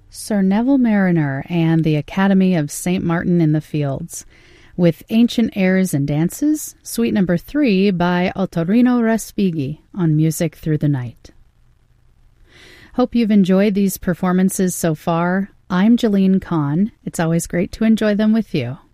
Sir Neville Mariner and the Academy of St. Martin in the Fields, with Ancient Airs and Dances, Suite No. 3 by Ottorino Respighi on Music Through the Night. Hope you've enjoyed these performances so far. I'm Jalene Kahn. It's always great to enjoy them with you.